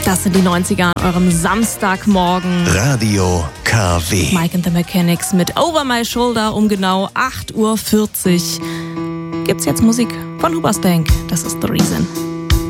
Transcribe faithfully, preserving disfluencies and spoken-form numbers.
Das sind die neunziger an eurem Samstagmorgen. Radio K W. Mike and the Mechanics mit Over My Shoulder um genau acht Uhr vierzig. Gibt's jetzt Musik von Hoobastank. Das ist The Reason.